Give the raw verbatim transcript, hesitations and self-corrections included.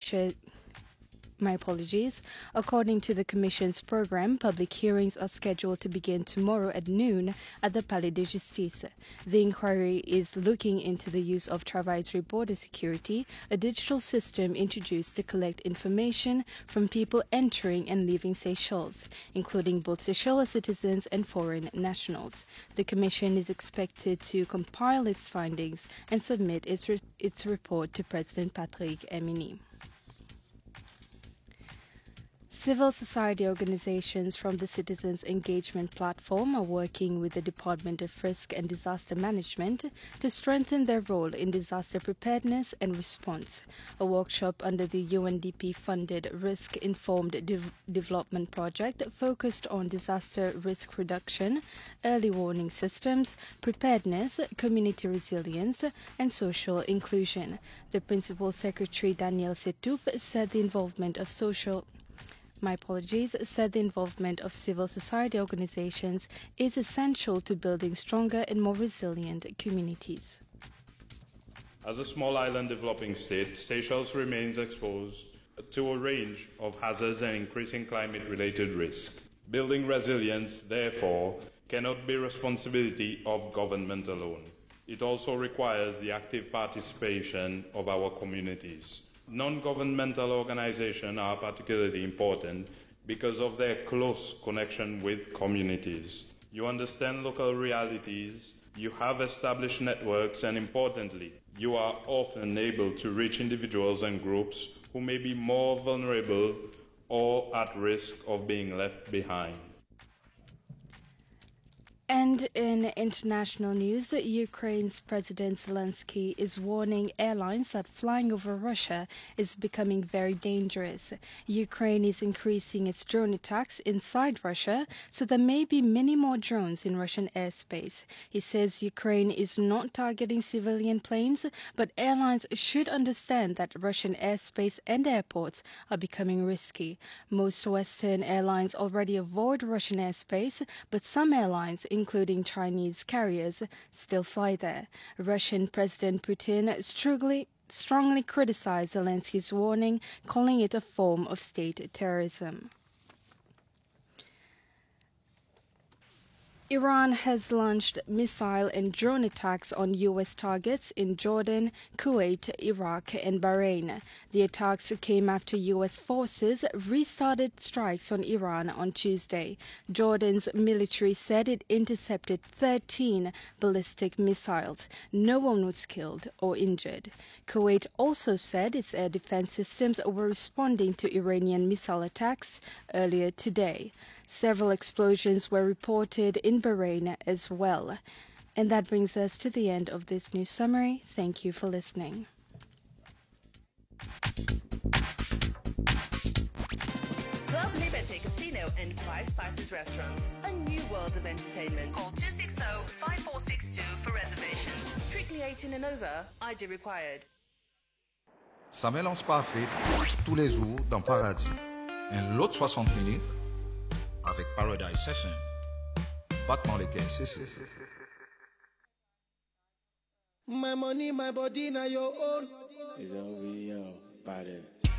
Commission. My apologies. According to the Commission's program, public hearings are scheduled to begin tomorrow at noon at the Palais de Justice. The inquiry is looking into the use of Travaille's border security, a digital system introduced to collect information from people entering and leaving Seychelles, including both Seychelles citizens and foreign nationals. The Commission is expected to compile its findings and submit its, re- its report to President Patrick Emini. Civil society organizations from the Citizens Engagement Platform are working with the Department of Risk and Disaster Management to strengthen their role in disaster preparedness and response. A workshop under the U N D P-funded Risk-Informed De- Development Project focused on disaster risk reduction, early warning systems, preparedness, community resilience, and social inclusion. The Principal Secretary, Daniel Setoup, said the involvement of social My apologies, said the involvement of civil society organizations is essential to building stronger and more resilient communities. As a small island developing state, Seychelles remains exposed to a range of hazards and increasing climate-related risks. Building resilience, therefore, cannot be responsibility of government alone. It also requires the active participation of our communities. Non-governmental organizations are particularly important because of their close connection with communities. You understand local realities, you have established networks, and importantly, you are often able to reach individuals and groups who may be more vulnerable or at risk of being left behind. And in international news, Ukraine's President Zelensky is warning airlines that flying over Russia is becoming very dangerous. Ukraine is increasing its drone attacks inside Russia, so there may be many more drones in Russian airspace. He says Ukraine is not targeting civilian planes, but airlines should understand that Russian airspace and airports are becoming risky. Most Western airlines already avoid Russian airspace, but some airlines, including Chinese carriers, still fly there. Russian President Putin strongly, strongly criticized Zelensky's warning, calling it a form of state terrorism. Iran has launched missile and drone attacks on U S targets in Jordan, Kuwait, Iraq, and Bahrain. The attacks came after U S forces restarted strikes on Iran on Tuesday. Jordan's military said it intercepted thirteen ballistic missiles. No one was killed or injured. Kuwait also said its air defense systems were responding to Iranian missile attacks earlier today. Several explosions were reported in Bahrain as well. And that brings us to the end of this news summary. Thank you for listening. Club Liberty Casino and Five Spices Restaurants. A new world of entertainment. Call two six zero, five four six two for reservations. Strictly eighteen and over. I D required. Ça mélange parfait tous les jours dans Paradis. Un lot soixante minutes avec Paradise F M. Battement les caisses. My money, my body, now your own. It's over, yo, by the